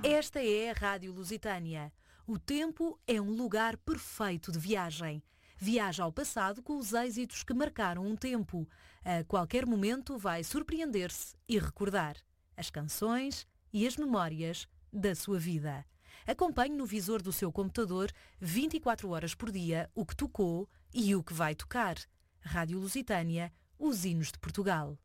Esta é a Rádio Lusitânia. O tempo é um lugar perfeito de viagem. Viaja ao passado com os êxitos que marcaram um tempo. A qualquer momento vai surpreender-se e recordar as canções e as memórias da sua vida. Acompanhe no visor do seu computador 24 horas por dia o que tocou e o que vai tocar. Rádio Lusitânia, os hinos de Portugal.